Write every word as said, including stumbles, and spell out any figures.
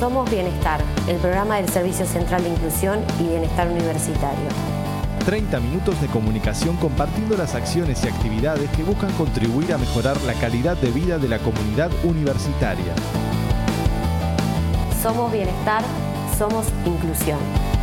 Somos Bienestar, el programa del Servicio Central de Inclusión y Bienestar Universitario. treinta minutos de comunicación compartiendo las acciones y actividades que buscan contribuir a mejorar la calidad de vida de la comunidad universitaria. Somos Bienestar, somos Inclusión.